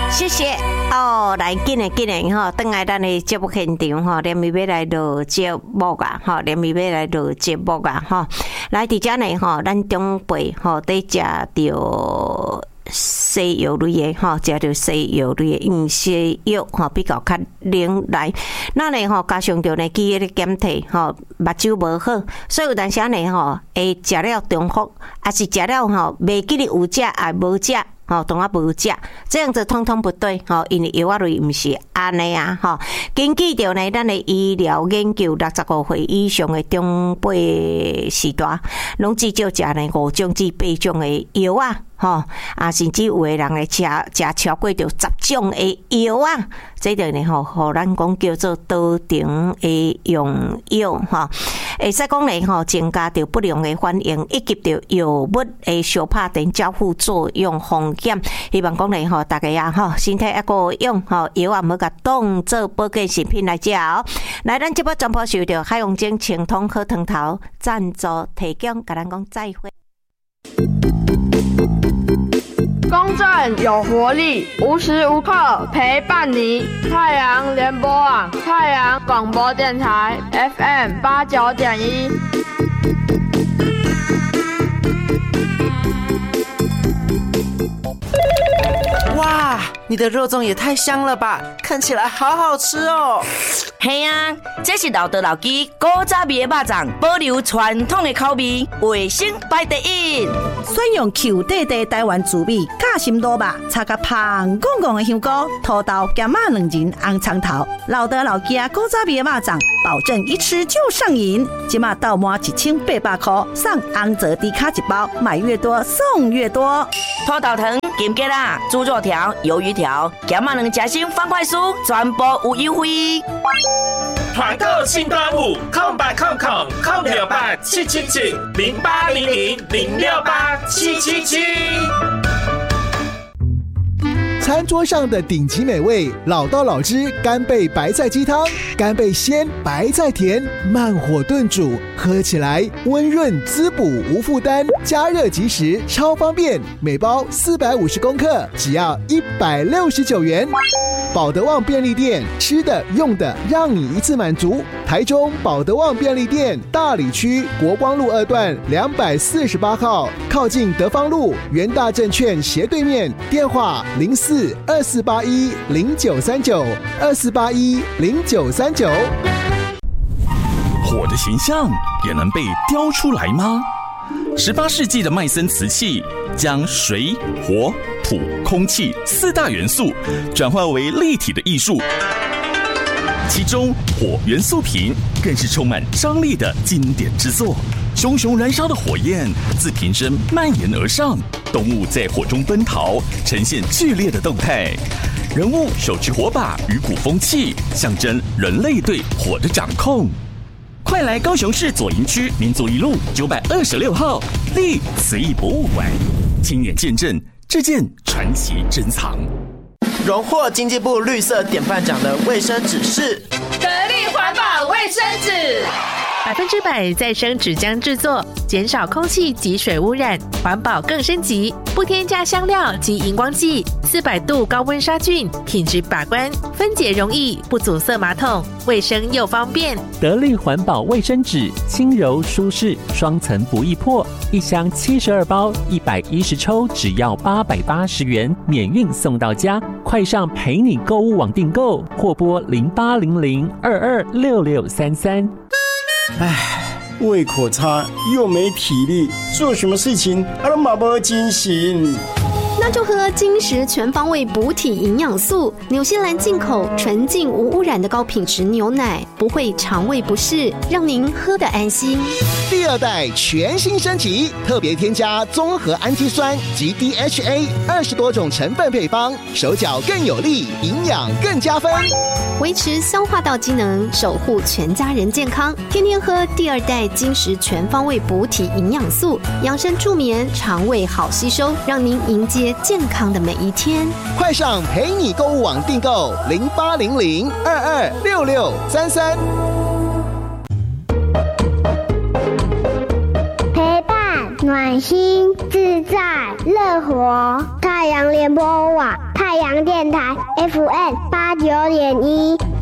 谢谢哦，来紧的吼，等来咱的节目现场吼，连咪要来录节目啊，吼，连咪要来录节目啊，吼，来伫遮呢吼，咱中辈吼，得食着西药类的吼，食着西药类的，因为西药吼比较较冷来，那呢吼加上着呢记忆的减退吼，目睭无好，所以有当时呢吼，会食了中伏，还是食了吼，袂记得有食也无食。吼，当啊无食，这样子通通不对吼，因为药类毋是安尼啊吼。根据着呢，咱的医疗研究，65岁以上的长辈时代，拢至少食呢5种至8种的药啊。吼啊，甚至有的人会食超过着10种的药啊，这个呢吼，互咱讲叫做多重的用药吼，会使讲呢吼，增加着不良的反应，以及着药物的小拍电交互作用风险。希望讲呢吼，大家啊吼，身体一个用吼，药啊唔好甲当做保健食品来食哦。来，咱这波全部受到海洋精清通好汤头赞助提供，甲咱讲再会。 公正有活力，无时无刻陪伴你。太阳联播网，太阳广播电台 FM 89.1。 哇，你的肉粽也太香了吧，看起来好好吃哦。 嘿啊，这是老德老鸡古早味的肉粽，保留传统的口味，卫生排第一。 选用 Q 弟弟台湾滋味夹心卤肉，插甲香滚滚的香菇、土豆、咸仔两仁、红葱头。老德老鸡古早味的肉粽，保证一吃就上瘾。今嘛到满1800块，送红泽低卡一包，买越多送越多。 土豆糖、金桔啦、猪肉条、鱿鱼条、咸仔两夹心方块酥，全部有优惠。 团购新端午，0800-777-0800-0687777。 餐桌上的顶级美味，老道老汁干贝白菜鸡汤，干贝鲜，白菜甜，慢火炖煮，喝起来温润滋补无负担，加热即食，超方便。每包450公克，只要169元。保德旺便利店，吃的用的让你一次满足。台中保德旺便利店大里区国光路2段248号，靠近德芳路元大证券斜对面，电话04-2481-0939，2481-0939。 火的形象也能被雕出来吗？18世纪的麦森瓷器将水、火、土、空气4大元素转化为立体的艺术，其中火元素瓶更是充满张力的经典之作。熊熊燃烧的火焰自瓶身蔓延而上，动物在火中奔逃，呈现剧烈的动态。人物手持火把与鼓风器，象征人类对火的掌控。快来高雄市左营区民族一路926号立慈义博物馆，亲眼见证这件传奇珍藏。 荣获经济部绿色典范奖的卫生纸是得力环保卫生纸 ，100%再生纸浆制作，减少空气及水污染，环保更升级，不添加香料及荧光剂，400度高温杀菌，品质把关，分解容易，不阻塞马桶，卫生又方便。 得力环保卫生纸，轻柔舒适，双层不易破，一箱72包，110抽，只要880元，免运送到家。快上陪你购物网订购，或拨0800226633。 胃口差又没体力，做什么事情都没精神。 那就喝金石全方位补体营养素，纽西兰进口纯净无污染的高品质牛奶，不会肠胃不适，让您喝得安心。 第2代全新升级，特别添加综合氨基酸及 DHA 20多种成分配方，手脚更有力，营养更加分， 维持消化道机能，守护全家人健康。天天喝第2代金石全方位补体营养素，养生助眠，肠胃好吸收，让您迎接健康的每一天。 快上陪你购物网订购0800226633。 陪伴暖心自在乐活，太阳联播网，太阳电台 FM 89.1。